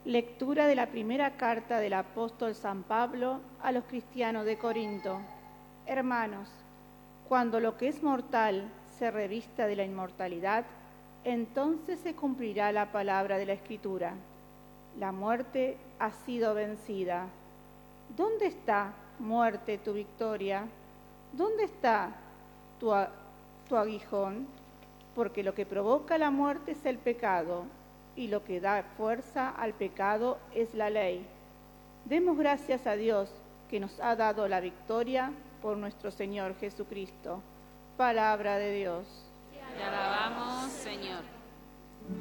Lectura de la primera carta del apóstol San Pablo a los cristianos de Corinto. Hermanos, cuando lo que es mortal se revista de la inmortalidad, entonces se cumplirá la palabra de la Escritura. La muerte ha sido vencida. ¿Dónde está, muerte, tu victoria? ¿Dónde está tu aguijón? Porque lo que provoca la muerte es el pecado, y lo que da fuerza al pecado es la ley. Demos gracias a Dios que nos ha dado la victoria por nuestro Señor Jesucristo. Palabra de Dios. Te alabamos, Señor.